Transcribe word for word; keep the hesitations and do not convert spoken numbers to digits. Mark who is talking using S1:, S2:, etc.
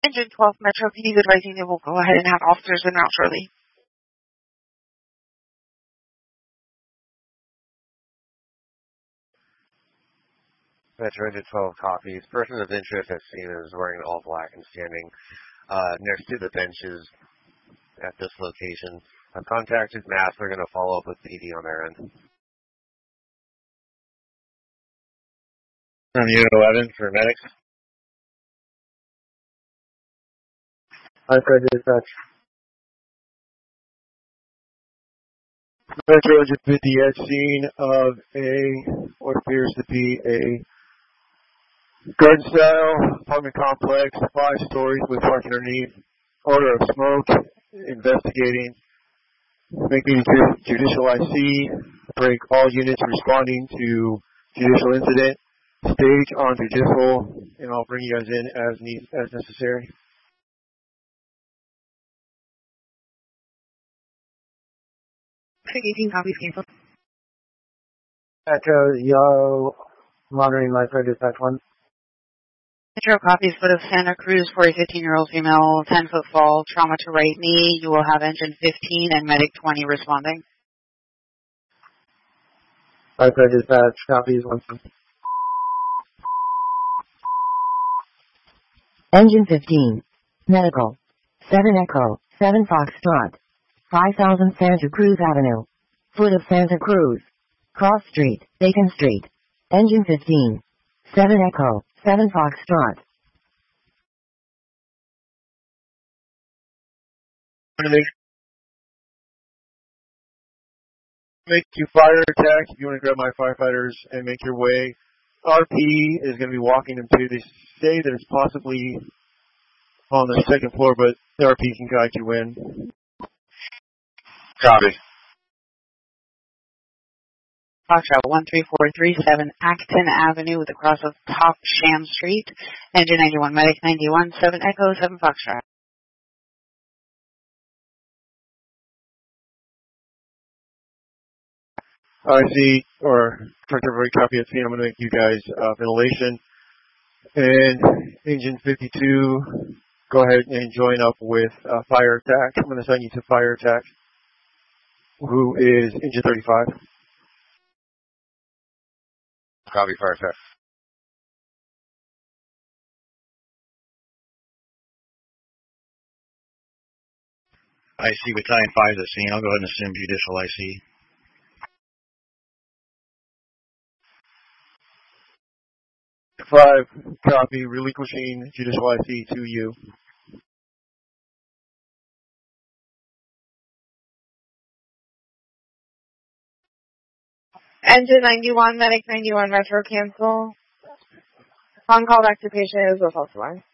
S1: Engine twelve Metro P D is advising they will go ahead and have officers en route shortly.
S2: Metro Engine twelve copies. Person of interest as seen is wearing all black and standing uh, next to the benches at this location. I've contacted Mass. They're going to follow up with P D on their end. From Unit eleven for medics.
S3: Hi, Fred Dispatch. Metro Engine fifty at scene of a, what appears to be a garden-style apartment complex, five stories with parking underneath, odor of smoke, investigating, making judicial I C, break all units responding to judicial incident, stage on judicial, and I'll bring you guys in as need, as necessary.
S1: eighteen copies came from
S3: Metro, yo, monitoring my Fred Dispatch one.
S1: Metro copies for the Santa Cruz for a fifteen-year-old female, ten-foot fall, trauma to right knee. You will have engine fifteen and medic twenty responding.
S3: Hi, Fred Dispatch, copies one.
S4: Engine fifteen. Medical. seven Echo, seven Foxtrot. five thousand Santa Cruz Avenue. Foot of Santa Cruz. Cross Street, Bacon Street. Engine fifteen. seven Echo, seven Foxtrot.
S3: Make, make you fire attack if you want to grab my firefighters and make your way. R P is going to be walking them to. They say that it's possibly on the second floor, but the R P can guide you in.
S2: Copy.
S1: Foxtrot one three four three seven Acton Avenue with the cross of Top Sham Street. Engine ninety-one, medic ninety-one, seven Echo, seven Foxtrot.
S3: I see, or correct every copy of scene. I'm going to make you guys uh, ventilation. And engine fifty-two, go ahead and join up with uh, fire attack. I'm going to assign you to fire attack, who is engine thirty-five.
S2: Copy, fire attack.
S5: I C Battalion five is at scene. I'll go ahead and assume judicial I C.
S3: Five, copy, relinquishing judicial I C to you.
S6: Engine ninety-one, medic ninety-one, Metro cancel. On call back to patient is a false alarm.